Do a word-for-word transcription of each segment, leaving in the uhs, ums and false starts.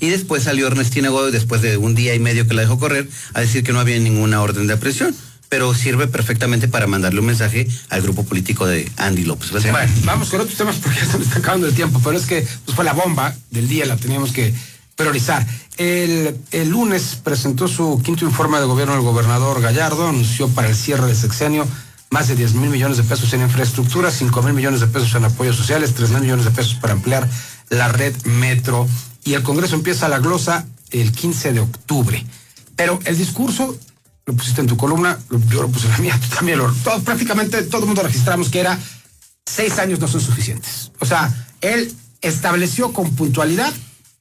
Y después salió Ernestina Godoy, después de un día y medio que la dejó correr, a decir que no había ninguna orden de aprehensión. Pero sirve perfectamente para mandarle un mensaje al grupo político de Andy López. Sí, bueno, vamos con otros temas porque ya se nos está acabando el tiempo, pero es que pues, fue la bomba del día, la teníamos que priorizar. El, el lunes presentó su quinto informe de gobierno el gobernador Gallardo, anunció para el cierre del sexenio más de diez mil millones de pesos en infraestructura, cinco mil millones de pesos en apoyos sociales, tres mil millones de pesos para ampliar la red metro. Y el Congreso empieza la glosa el quince de octubre. Pero el discurso, lo pusiste en tu columna, yo lo puse en la mía, tú también lo... Todo, prácticamente todo el mundo registramos que era seis años no son suficientes. O sea, él estableció con puntualidad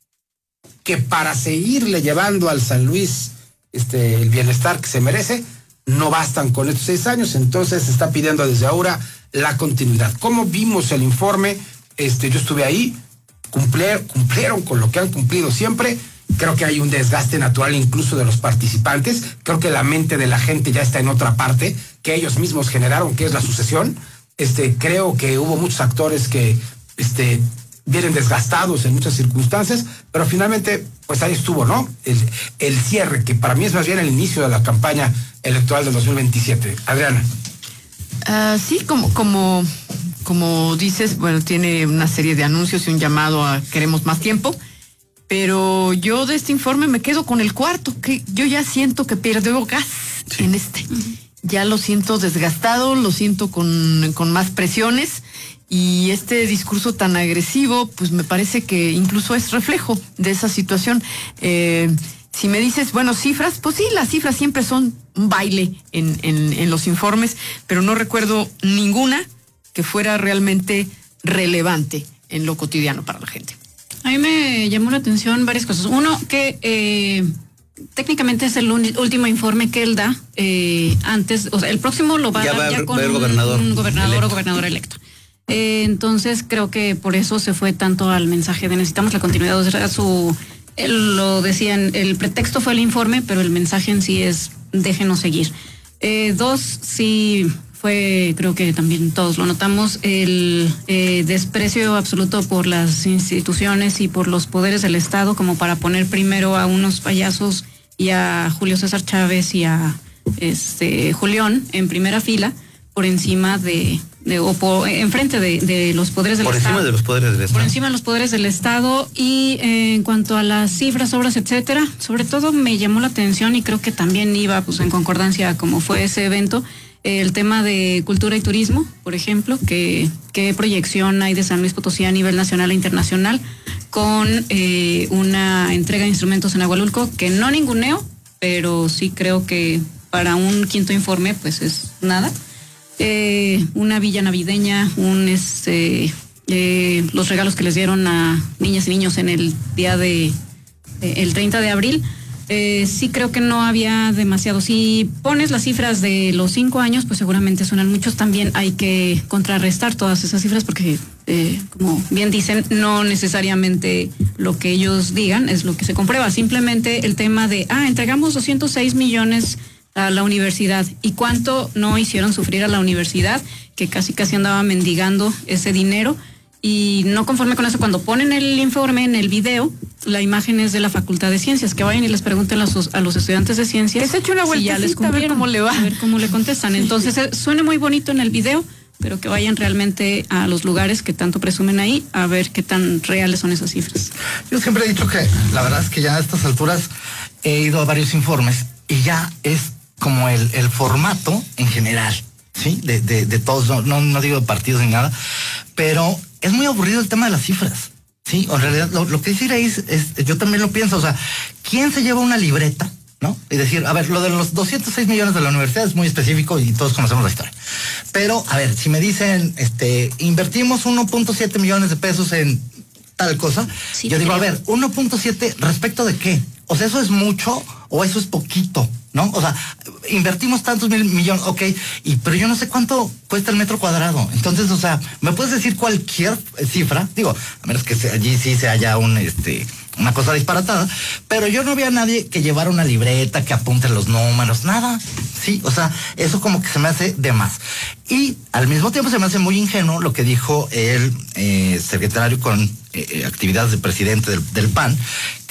que para seguirle llevando al San Luis este, el bienestar que se merece, no bastan con estos seis años, entonces se está pidiendo desde ahora la continuidad. ¿Cómo vimos el informe? Este, yo estuve ahí, cumplieron, cumplieron con lo que han cumplido siempre. Creo que hay un desgaste natural incluso de los participantes. Creo que la mente de la gente ya está en otra parte, que ellos mismos generaron, que es la sucesión. Este, creo que hubo muchos actores que este, vienen desgastados en muchas circunstancias, pero finalmente, pues ahí estuvo, ¿no? El, el cierre, que para mí es más bien el inicio de la campaña electoral del dos mil veintisiete. Adriana. Uh, sí, como, como, como dices, bueno, tiene una serie de anuncios y un llamado a queremos más tiempo. Pero yo de este informe me quedo con el cuarto, que yo ya siento que perdió gas sí. en este. Uh-huh. Ya lo siento desgastado, lo siento con, con más presiones, y este discurso tan agresivo, pues me parece que incluso es reflejo de esa situación. Eh, si me dices, bueno, cifras, pues sí, las cifras siempre son un baile en, en, en los informes, pero no recuerdo ninguna que fuera realmente relevante en lo cotidiano para la gente. A mí me llamó la atención varias cosas. Uno, que eh, técnicamente es el un, último informe que él da eh, antes, o sea, el próximo lo va a dar ya con un gobernador, un gobernador electo. o gobernador electo. Eh, entonces creo que por eso se fue tanto al mensaje de necesitamos la continuidad. O sea, su, él lo decían, el pretexto fue el informe, pero el mensaje en sí es déjenos seguir. Eh, dos, sí... fue, creo que también todos lo notamos, el eh, desprecio absoluto por las instituciones y por los poderes del Estado, como para poner primero a unos payasos y a Julio César Chávez y a este Julián en primera fila, por encima de, de o por, enfrente de, de los poderes del por Estado. Por encima de los poderes del Estado. Por encima de los poderes del Estado. Y eh, en cuanto a las cifras, obras, etcétera, sobre todo me llamó la atención, y creo que también iba pues en concordancia como fue ese evento, el tema de cultura y turismo, por ejemplo, que qué proyección hay de San Luis Potosí a nivel nacional e internacional, con eh, una entrega de instrumentos en Agualulco, que no ninguneo, pero sí creo que para un quinto informe, pues es nada. Eh, una villa navideña, un este, eh, los regalos que les dieron a niñas y niños en el día de, eh, el treinta de abril. Eh, sí creo que no había demasiado. Si pones las cifras de los cinco años, pues seguramente suenan muchos. También hay que contrarrestar todas esas cifras porque, eh, como bien dicen, no necesariamente lo que ellos digan es lo que se comprueba. Simplemente el tema de, ah, entregamos doscientos seis millones a la universidad. ¿Y cuánto no hicieron sufrir a la universidad? Que casi casi andaba mendigando ese dinero. Y no conforme con eso, cuando ponen el informe en el video, la imagen es de la Facultad de Ciencias, que vayan y les pregunten a los, a los estudiantes de ciencias. Que se eche una vueltecita, si ya les a ver cómo le va. A ver cómo le contestan. Entonces, eh, suena muy bonito en el video, pero que vayan realmente a los lugares que tanto presumen ahí, a ver qué tan reales son esas cifras. Yo siempre he dicho que la verdad es que ya a estas alturas he ido a varios informes y ya es como el, el formato en general, ¿sí? De, de, de todos, no, no, no digo de partidos ni nada, pero es muy aburrido el tema de las cifras, ¿sí? O en realidad, lo, lo que dice es, es, yo también lo pienso, o sea, ¿quién se lleva una libreta, no? Y decir, a ver, lo de los doscientos seis millones de la universidad es muy específico y todos conocemos la historia. Pero, a ver, si me dicen, este, invertimos uno punto siete millones de pesos en tal cosa, sí, yo digo, a ver, uno punto siete, ¿respecto de qué? O sea, ¿eso es mucho o eso es poquito? ¿No? O sea, invertimos tantos mil millones, ok, y, pero yo no sé cuánto cuesta el metro cuadrado. Entonces, o sea, ¿me puedes decir cualquier cifra? Digo, a menos que sea, allí sí se haya un, este, una cosa disparatada, pero yo no vi a nadie que llevara una libreta, que apunte los números, nada. Sí, o sea, eso como que se me hace de más. Y al mismo tiempo se me hace muy ingenuo lo que dijo el eh, secretario con eh, actividades de presidente del, del P A N,